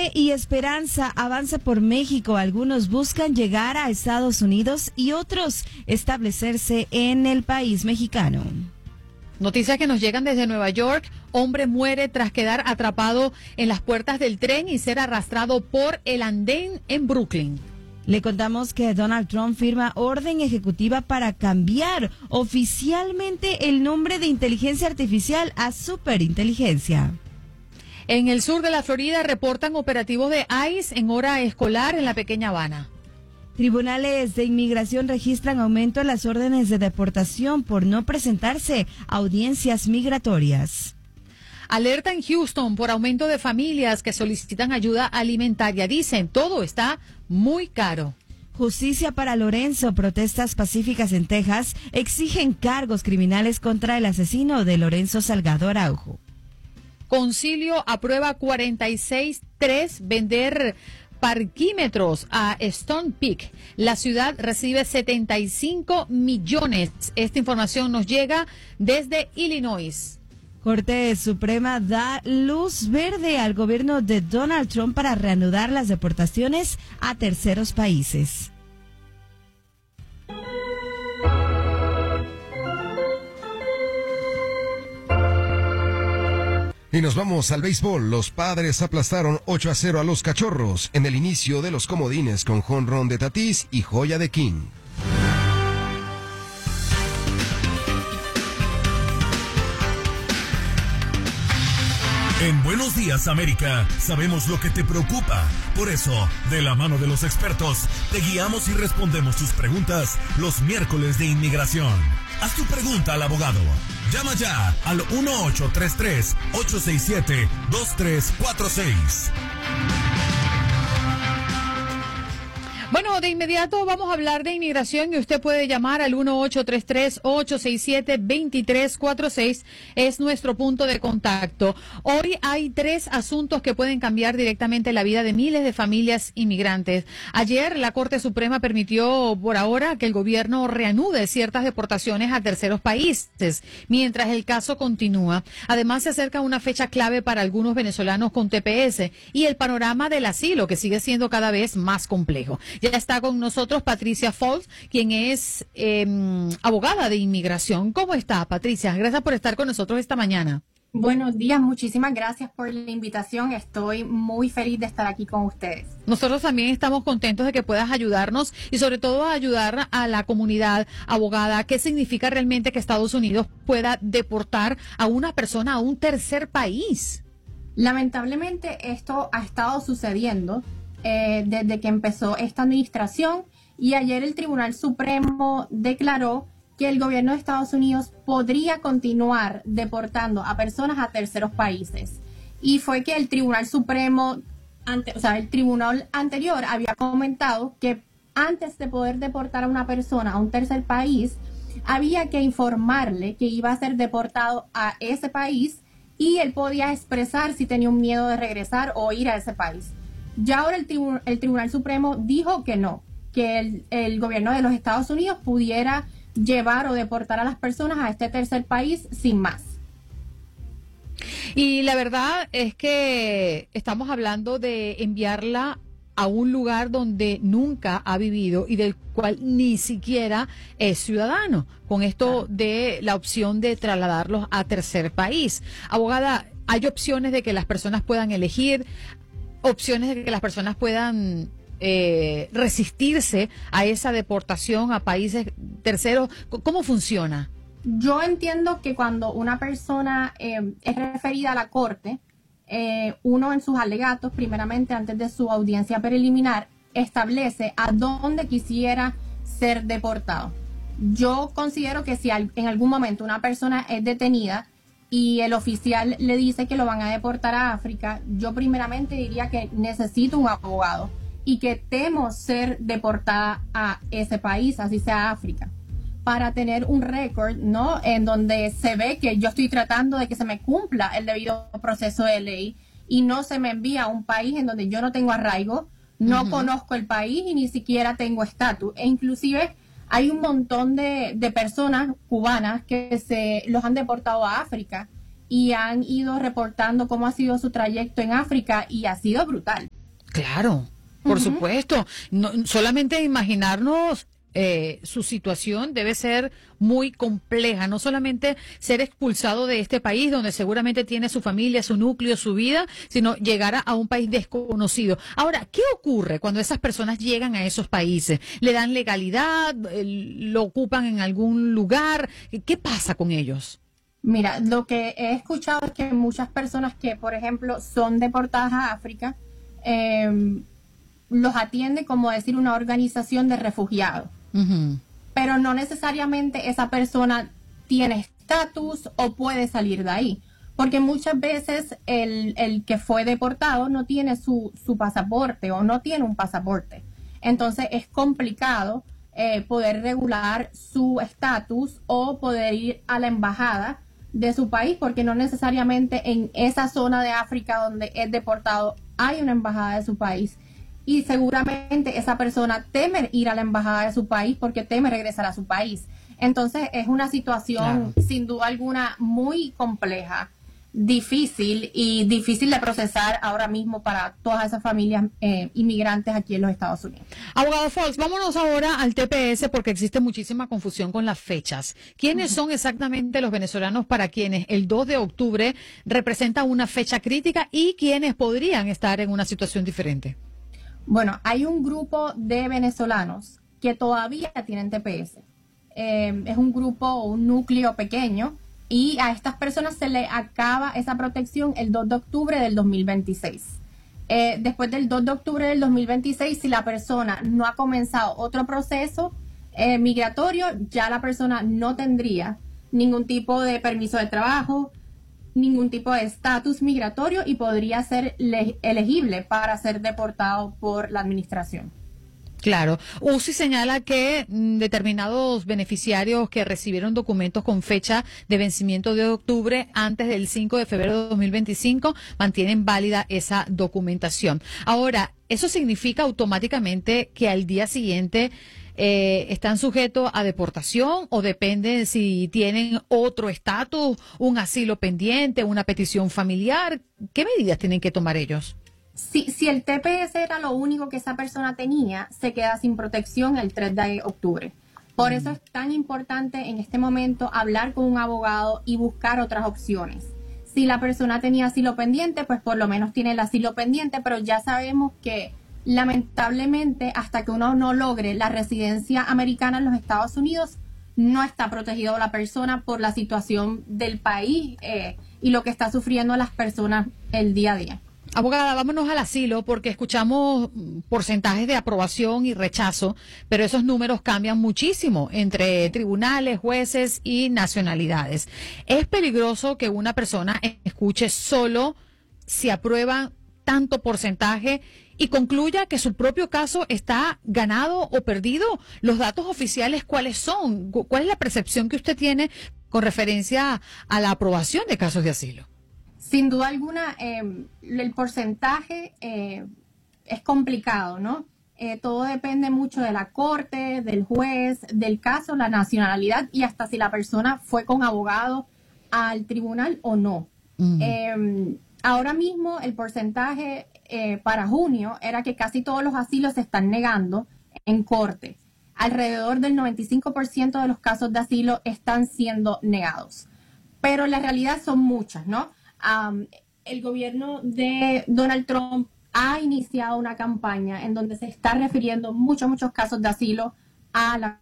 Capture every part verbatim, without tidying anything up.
Fe y esperanza avanza por México. Algunos buscan llegar a Estados Unidos y otros establecerse en el país mexicano. Noticias que nos llegan desde Nueva York. Hombre muere tras quedar atrapado en las puertas del tren y ser arrastrado por el andén en Brooklyn. Le contamos que Donald Trump firma orden ejecutiva para cambiar oficialmente el nombre de inteligencia artificial a superinteligencia. En el sur de la Florida reportan operativos de ICE en hora escolar en la pequeña Habana. Tribunales de inmigración registran aumento en las órdenes de deportación por no presentarse a audiencias migratorias. Alerta en Houston por aumento de familias que solicitan ayuda alimentaria. Dicen, todo está muy caro. Justicia para Lorenzo. Protestas pacíficas en Texas exigen cargos criminales contra el asesino de Lorenzo Salgado Araujo. Concilio aprueba cuarenta y seis tres vender parquímetros a Stone Peak. La ciudad recibe setenta y cinco millones. Esta información nos llega desde Illinois. Corte Suprema da luz verde al gobierno de Donald Trump para reanudar las deportaciones a terceros países. Y nos vamos al béisbol. Los Padres aplastaron ocho a cero a los Cachorros en el inicio de los comodines con jonrón de Tatis y joya de King. En Buenos Días, América, sabemos lo que te preocupa. Por eso, de la mano de los expertos, te guiamos y respondemos tus preguntas los miércoles de inmigración. Haz tu pregunta al abogado. Llama ya al uno ocho tres tres, ocho seis siete, dos tres cuatro seis. Bueno, de inmediato vamos a hablar de inmigración y usted puede llamar al uno ocho tres tres, ocho seis siete, dos tres cuatro seis. Es nuestro punto de contacto. Hoy hay tres asuntos que pueden cambiar directamente la vida de miles de familias inmigrantes. Ayer la Corte Suprema permitió por ahora que el gobierno reanude ciertas deportaciones a terceros países, mientras el caso continúa. Además, se acerca una fecha clave para algunos venezolanos con T P S y el panorama del asilo, que sigue siendo cada vez más complejo. Ya está con nosotros Patricia Foltz, quien es eh, abogada de inmigración. ¿Cómo está, Patricia? Gracias por estar con nosotros esta mañana. Buenos días, muchísimas gracias por la invitación. Estoy muy feliz de estar aquí con ustedes. Nosotros también estamos contentos de que puedas ayudarnos y sobre todo ayudar a la comunidad abogada. ¿Qué significa realmente que Estados Unidos pueda deportar a una persona a un tercer país? Lamentablemente esto ha estado sucediendo Eh, desde que empezó esta administración, y ayer el Tribunal Supremo declaró que el gobierno de Estados Unidos podría continuar deportando a personas a terceros países. Y fue que el Tribunal Supremo, ante, o sea, el tribunal anterior había comentado que antes de poder deportar a una persona a un tercer país, había que informarle que iba a ser deportado a ese país y él podía expresar si tenía un miedo de regresar o ir a ese país. Ya ahora el, tribu el Tribunal Supremo dijo que no, que el, el gobierno de los Estados Unidos pudiera llevar o deportar a las personas a este tercer país sin más. Y la verdad es que estamos hablando de enviarla a un lugar donde nunca ha vivido y del cual ni siquiera es ciudadano, con esto de la opción de trasladarlos a tercer país. Abogada, ¿hay opciones de que las personas puedan elegir? Opciones de que las personas puedan eh, resistirse a esa deportación a países terceros. ¿Cómo funciona? Yo entiendo que cuando una persona eh, es referida a la corte, eh, uno en sus alegatos, primeramente antes de su audiencia preliminar, establece a dónde quisiera ser deportado. Yo considero que si en algún momento una persona es detenida y el oficial le dice que lo van a deportar a África, yo primeramente diría que necesito un abogado y que temo ser deportada a ese país, así sea África, para tener un récord, ¿no?, en donde se ve que yo estoy tratando de que se me cumpla el debido proceso de ley y no se me envía a un país en donde yo no tengo arraigo, no uh-huh. conozco el país y ni siquiera tengo estatus. E inclusive hay un montón de, de personas cubanas que se los han deportado a África y han ido reportando cómo ha sido su trayecto en África y ha sido brutal. Claro, por uh-huh. supuesto. No, solamente imaginarnos eh, su situación debe ser muy compleja. No solamente ser expulsado de este país donde seguramente tiene su familia, su núcleo, su vida, sino llegar a, a un país desconocido. Ahora, ¿qué ocurre cuando esas personas llegan a esos países? ¿Le dan legalidad? ¿Lo ocupan en algún lugar? ¿Qué pasa con ellos? Mira, lo que he escuchado es que muchas personas que, por ejemplo, son deportadas a África, eh, los atiende, como decir, una organización de refugiados. Uh-huh. Pero no necesariamente esa persona tiene estatus o puede salir de ahí. Porque muchas veces el, el que fue deportado no tiene su, su pasaporte o no tiene un pasaporte. Entonces es complicado eh, poder regular su estatus o poder ir a la embajada de su país, porque no necesariamente en esa zona de África donde es deportado hay una embajada de su país, y seguramente esa persona teme ir a la embajada de su país porque teme regresar a su país. Entonces es una situación, claro, sin duda alguna muy compleja, difícil y difícil de procesar ahora mismo para todas esas familias eh, inmigrantes aquí en los Estados Unidos. Abogado Fox, vámonos ahora al T P S porque existe muchísima confusión con las fechas. ¿Quiénes uh-huh. son exactamente los venezolanos para quienes el dos de octubre representa una fecha crítica y quienes podrían estar en una situación diferente? Bueno, hay un grupo de venezolanos que todavía tienen T P S. Eh, es un grupo, un núcleo pequeño, y a estas personas se le acaba esa protección el dos de octubre del dos mil veintiséis. Eh, después del dos de octubre del dos mil veintiséis, si la persona no ha comenzado otro proceso eh, migratorio, ya la persona no tendría ningún tipo de permiso de trabajo, ningún tipo de estatus migratorio y podría ser elegible para ser deportado por la administración. Claro. U C I señala que mm, determinados beneficiarios que recibieron documentos con fecha de vencimiento de octubre antes del cinco de febrero de dos mil veinticinco mantienen válida esa documentación. Ahora, ¿eso significa automáticamente que al día siguiente eh, están sujetos a deportación o depende si tienen otro estatus, un asilo pendiente, una petición familiar? ¿Qué medidas tienen que tomar ellos? Si, si el T P S era lo único que esa persona tenía, se queda sin protección el tres de octubre. Por mm. eso es tan importante en este momento hablar con un abogado y buscar otras opciones. Si la persona tenía asilo pendiente, pues por lo menos tiene el asilo pendiente, pero ya sabemos que lamentablemente hasta que uno no logre la residencia americana en los Estados Unidos, no está protegido la persona por la situación del país eh, y lo que está sufriendo las personas el día a día. Abogada, vámonos al asilo porque escuchamos porcentajes de aprobación y rechazo, pero esos números cambian muchísimo entre tribunales, jueces y nacionalidades. ¿Es peligroso que una persona escuche solo si aprueban tanto porcentaje y concluya que su propio caso está ganado o perdido? ¿Los datos oficiales cuáles son? ¿Cuál es la percepción que usted tiene con referencia a la aprobación de casos de asilo? Sin duda alguna, eh, el porcentaje eh, es complicado, ¿no? Eh, todo depende mucho de la corte, del juez, del caso, la nacionalidad y hasta si la persona fue con abogado al tribunal o no. Uh-huh. Eh, ahora mismo el porcentaje eh, para junio era que casi todos los asilos se están negando en corte. Alrededor del noventa y cinco por ciento de los casos de asilo están siendo negados. Pero la realidad son muchas, ¿no? Um, el gobierno de Donald Trump ha iniciado una campaña en donde se está refiriendo muchos, muchos casos de asilo a la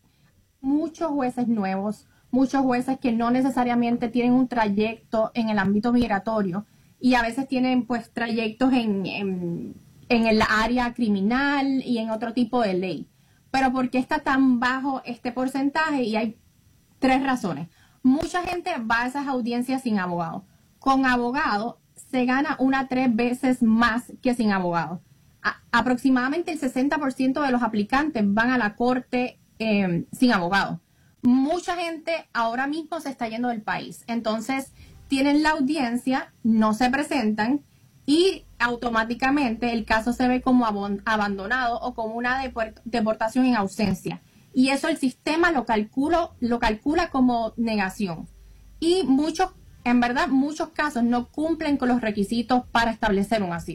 muchos jueces nuevos, muchos jueces que no necesariamente tienen un trayecto en el ámbito migratorio y a veces tienen pues trayectos en, en, en el área criminal y en otro tipo de ley. Pero ¿por qué está tan bajo este porcentaje? Y hay tres razones. Mucha gente va a esas audiencias sin abogado. Con abogado se gana una tres veces más que sin abogado. A, aproximadamente el sesenta por ciento de los aplicantes van a la corte eh, sin abogado. Mucha gente ahora mismo se está yendo del país. Entonces tienen la audiencia, no se presentan y automáticamente el caso se ve como abon- abandonado o como una deport- deportación en ausencia. Y eso el sistema lo, calculo, lo calcula como negación. Y muchos En verdad, muchos casos no cumplen con los requisitos para establecer un asilo.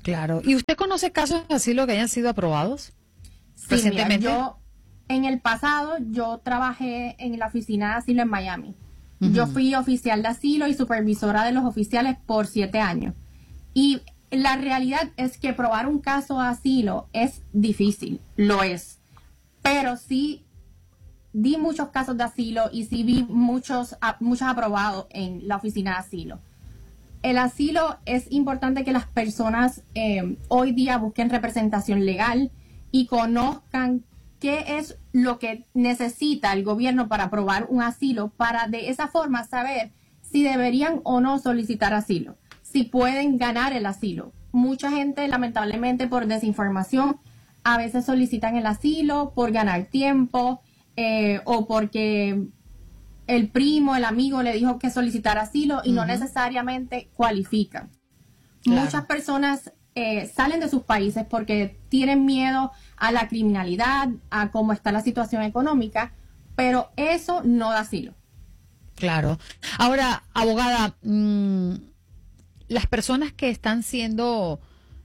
Claro. ¿Y usted conoce casos de asilo que hayan sido aprobados Sí, recientemente? mira, yo en el pasado yo trabajé en la oficina de asilo en Miami. Uh-huh. Yo fui oficial de asilo y supervisora de los oficiales por siete años. Y la realidad es que probar un caso de asilo es difícil, lo es. Pero sí di muchos casos de asilo y sí vi muchos, muchos aprobados en la oficina de asilo. El asilo es importante que las personas eh, hoy día busquen representación legal y conozcan qué es lo que necesita el gobierno para aprobar un asilo, para de esa forma saber si deberían o no solicitar asilo, si pueden ganar el asilo. Mucha gente, lamentablemente, por desinformación, a veces solicitan el asilo por ganar tiempo eh, o porque el primo, el amigo le dijo que solicitar asilo y uh-huh. no necesariamente cualifican. Claro. Muchas personas eh, salen de sus países porque tienen miedo a la criminalidad, a cómo está la situación económica, pero eso no da asilo. Claro. Ahora, abogada, mmm, las personas que están siendo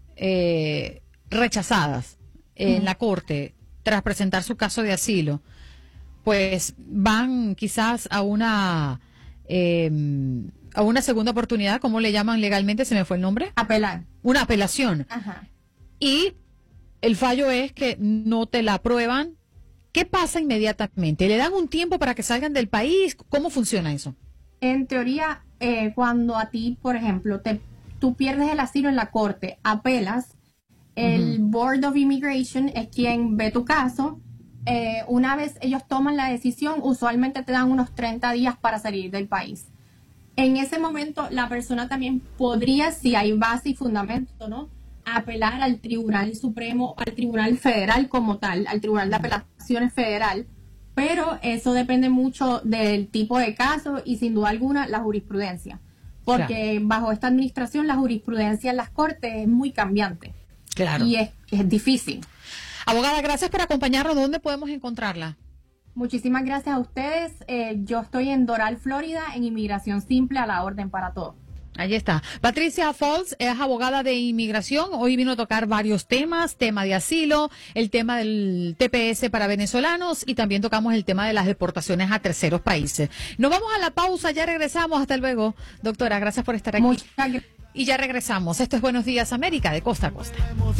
eh, rechazadas en uh-huh. la corte tras presentar su caso de asilo, pues van quizás a una eh, a una segunda oportunidad, ¿cómo le llaman legalmente? ¿Se me fue el nombre? Apelar. Una apelación. Ajá. Y el fallo es que no te la aprueban. ¿Qué pasa inmediatamente? ¿Le dan un tiempo para que salgan del país? ¿Cómo funciona eso? En teoría, eh, cuando a ti, por ejemplo, te, tú pierdes el asilo en la corte, apelas, el uh-huh. Board of Immigration es quien ve tu caso. Eh, una vez ellos toman la decisión, usualmente te dan unos treinta días para salir del país. En ese momento, la persona también podría, si hay base y fundamento, ¿no?, apelar al Tribunal Supremo, al Tribunal Federal como tal, al Tribunal de Apelaciones Federal, pero eso depende mucho del tipo de caso y sin duda alguna la jurisprudencia, porque claro. bajo esta administración la jurisprudencia en las cortes es muy cambiante. Claro. Y es, es difícil. Abogada, gracias por acompañarnos. ¿Dónde podemos encontrarla? Muchísimas gracias a ustedes. Eh, yo estoy en Doral, Florida, en Inmigración Simple, a la orden para todos. Allí está. Patricia Falls es abogada de inmigración. Hoy vino a tocar varios temas, tema de asilo, el tema del T P S para venezolanos y también tocamos el tema de las deportaciones a terceros países. Nos vamos a la pausa, ya regresamos. Hasta luego, doctora. Gracias por estar aquí. Muchas gracias. Y ya regresamos. Esto es Buenos Días América, de costa a costa.